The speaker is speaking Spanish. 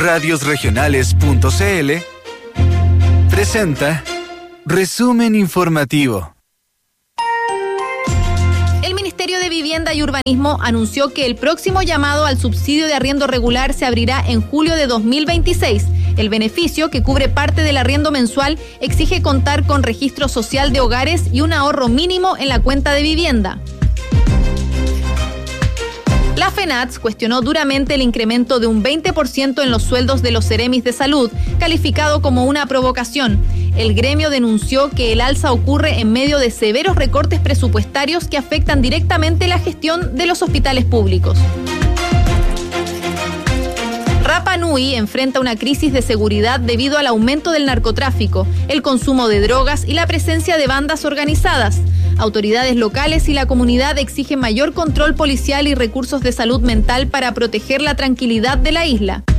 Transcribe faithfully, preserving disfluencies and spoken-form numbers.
radios regionales punto c l presenta Resumen Informativo. El Ministerio de Vivienda y Urbanismo anunció que el próximo llamado al subsidio de arriendo regular se abrirá en julio de dos mil veintiséis. El beneficio, que cubre parte del arriendo mensual, exige contar con registro social de hogares y un ahorro mínimo en la cuenta de vivienda. La FENATS cuestionó duramente el incremento de un veinte por ciento en los sueldos de los seremis de salud, calificado como una provocación. El gremio denunció que el alza ocurre en medio de severos recortes presupuestarios que afectan directamente la gestión de los hospitales públicos. Rapa Nui enfrenta una crisis de seguridad debido al aumento del narcotráfico, el consumo de drogas y la presencia de bandas organizadas. Autoridades locales y la comunidad exigen mayor control policial y recursos de salud mental para proteger la tranquilidad de la isla.